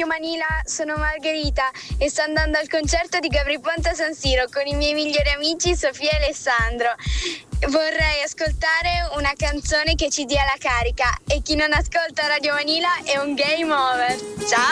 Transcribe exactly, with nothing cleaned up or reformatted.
Radio Manila, sono Margherita e sto andando al concerto di Gabry Ponte a San Siro con i miei migliori amici Sofia e Alessandro. Vorrei ascoltare una canzone che ci dia la carica e chi non ascolta Radio Manila è un game over. Ciao!